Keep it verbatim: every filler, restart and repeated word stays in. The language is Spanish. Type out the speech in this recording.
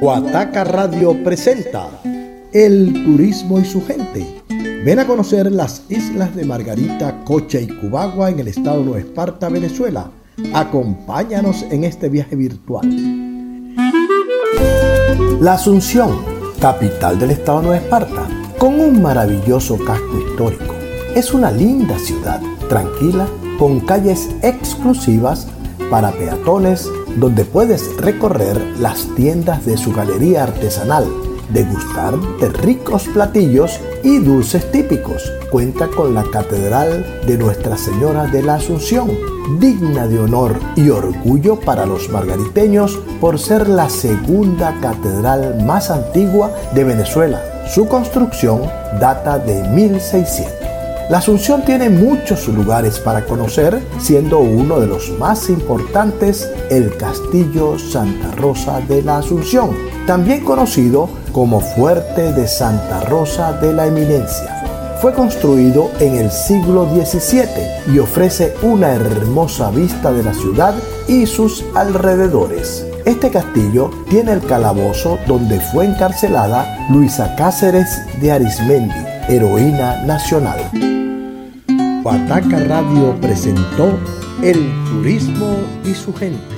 Guataca Radio presenta El turismo y su gente. Ven a conocer las islas de Margarita, Cocha y Cubagua en el estado de Nueva Esparta, Venezuela. Acompáñanos en este viaje virtual. La Asunción, capital del estado de Nueva Esparta, con un maravilloso casco histórico. Es una linda ciudad, tranquila, con calles exclusivas para peatones, donde puedes recorrer las tiendas de su galería artesanal, degustar de ricos platillos y dulces típicos. Cuenta con la Catedral de Nuestra Señora de la Asunción, digna de honor y orgullo para los margariteños por ser la segunda catedral más antigua de Venezuela. Su construcción data de mil seiscientos. La Asunción tiene muchos lugares para conocer, siendo uno de los más importantes el Castillo Santa Rosa de la Asunción, también conocido como Fuerte de Santa Rosa de la Eminencia. Fue construido en el siglo diecisiete y ofrece una hermosa vista de la ciudad y sus alrededores. Este castillo tiene el calabozo donde fue encarcelada Luisa Cáceres de Arismendi, heroína nacional. Guataca Radio presentó El turismo y su gente.